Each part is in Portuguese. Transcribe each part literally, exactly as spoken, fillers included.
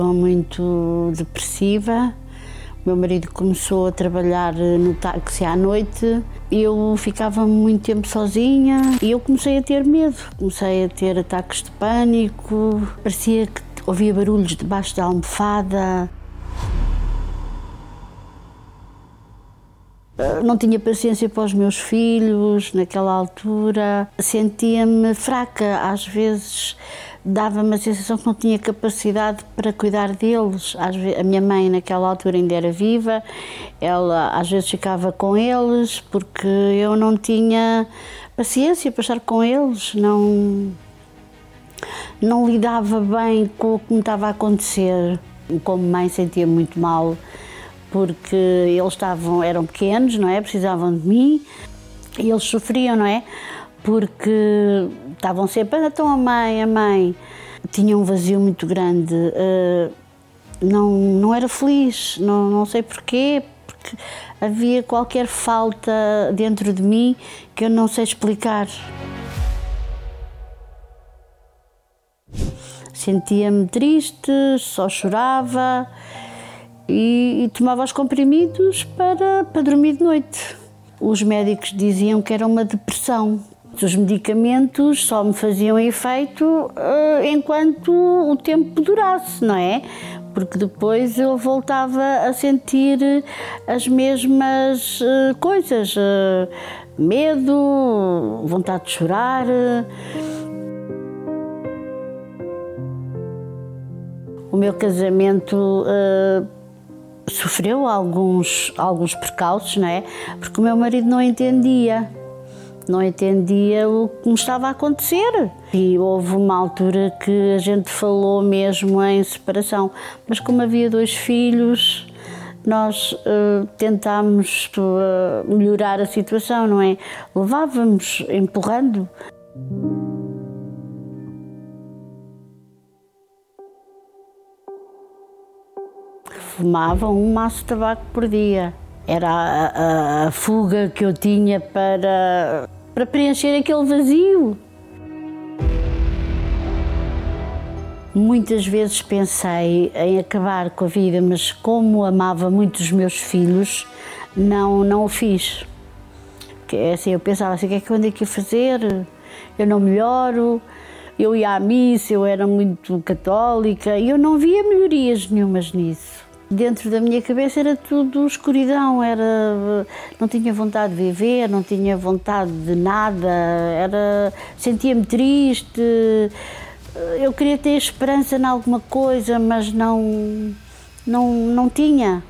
Muito depressiva. O meu marido começou a trabalhar no táxi à noite, eu ficava muito tempo sozinha e eu comecei a ter medo, comecei a ter ataques de pânico, parecia que ouvia barulhos debaixo da almofada. Não tinha paciência para os meus filhos naquela altura, sentia-me fraca, às vezes dava-me a sensação que não tinha capacidade para cuidar deles. A minha mãe naquela altura ainda era viva, ela às vezes ficava com eles porque eu não tinha paciência para estar com eles, não, não lidava bem com o que me estava a acontecer. Como mãe sentia muito mal, porque eles estavam, eram pequenos, não é? Precisavam de mim e eles sofriam, não é? Porque estavam sempre, então a mãe, a mãe. Tinha um vazio muito grande, não, não era feliz, não, não sei porquê, porque havia qualquer falta dentro de mim que eu não sei explicar. Sentia-me triste, só chorava. E, e tomava os comprimidos para, para dormir de noite. Os médicos diziam que era uma depressão. Os medicamentos só me faziam efeito uh, enquanto o tempo durasse, não é? Porque depois eu voltava a sentir as mesmas uh, coisas. Uh, medo, vontade de chorar. O meu casamento uh, sofreu alguns, alguns percalços, não é? Porque o meu marido não entendia, não entendia o que me estava a acontecer. E houve uma altura que a gente falou mesmo em separação, mas como havia dois filhos, nós uh, tentámos uh, melhorar a situação, não é? Levávamos empurrando. Fumava um maço de tabaco por dia. Era a, a, a fuga que eu tinha para, para preencher aquele vazio. Muitas vezes pensei em acabar com a vida, mas como amava muito os meus filhos, não, não o fiz. Porque, assim, eu pensava assim, o que é que eu ando aqui a fazer? Eu não melhoro. Eu ia à missa, eu era muito católica e eu não via melhorias nenhumas nisso. Dentro da minha cabeça era tudo escuridão, era, não tinha vontade de viver, não tinha vontade de nada, era, sentia-me triste, eu queria ter esperança em alguma coisa, mas não, não, não tinha.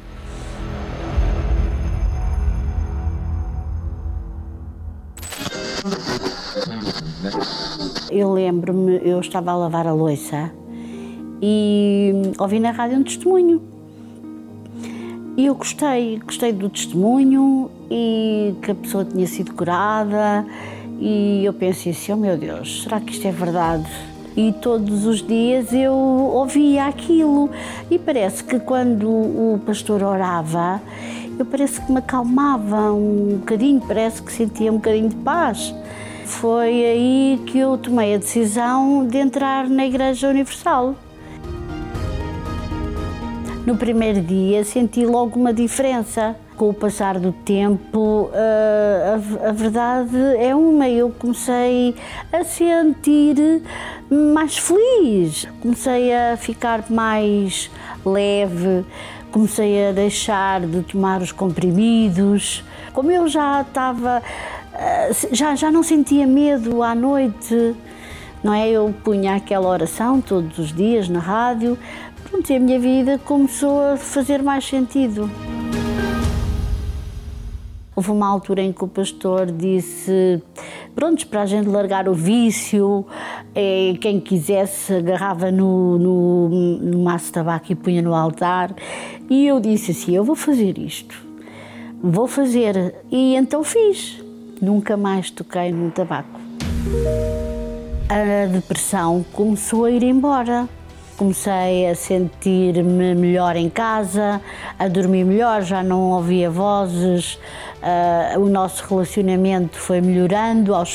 Eu lembro-me, eu estava a lavar a louça e ouvi na rádio um testemunho. E eu gostei, gostei do testemunho e que a pessoa tinha sido curada e eu pensei assim, oh meu Deus, será que isto é verdade? E todos os dias eu ouvia aquilo e parece que quando o pastor orava, eu parece que me acalmava um bocadinho, parece que sentia um bocadinho de paz. Foi aí que eu tomei a decisão de entrar na Igreja Universal. No primeiro dia senti logo uma diferença. Com o passar do tempo, a, a verdade é uma, eu comecei a sentir mais feliz, comecei a ficar mais leve, comecei a deixar de tomar os comprimidos. Como eu já estava, já, já não sentia medo à noite, não é? Eu punha aquela oração todos os dias na rádio. Pronto, e a minha vida começou a fazer mais sentido. Houve uma altura em que o pastor disse, pronto, para a gente largar o vício, eh, quem quisesse agarrava no, no, no maço de tabaco e punha no altar. E eu disse assim, eu vou fazer isto, vou fazer. E então fiz. Nunca mais toquei no tabaco. A depressão começou a ir embora. Comecei a sentir-me melhor em casa, a dormir melhor, já não ouvia vozes, uh, o nosso relacionamento foi melhorando aos